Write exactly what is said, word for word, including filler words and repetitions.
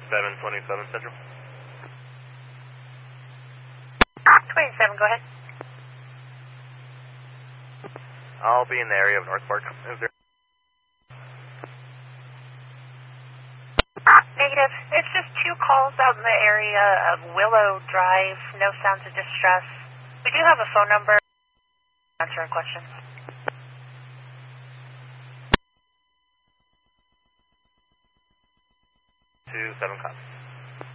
seven twenty-seven Central. twenty-seven, go ahead. I'll be in the area of North Park. Is there... Negative. It's just two calls out in the area of Willow Drive. No sounds of distress. We do have a phone number. Answering questions. two seven cops.